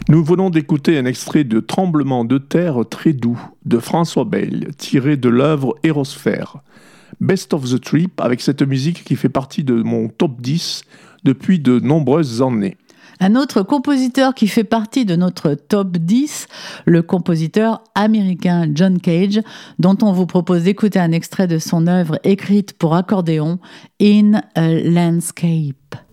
Nous venons d'écouter un extrait de Tremblement de terre très doux de François Bayle, tiré de l'œuvre Hérosphère. Best of the Trip avec cette musique qui fait partie de mon top 10 depuis de nombreuses années. Un autre compositeur qui fait partie de notre top 10, le compositeur américain John Cage, dont on vous propose d'écouter un extrait de son œuvre écrite pour accordéon, In a Landscape.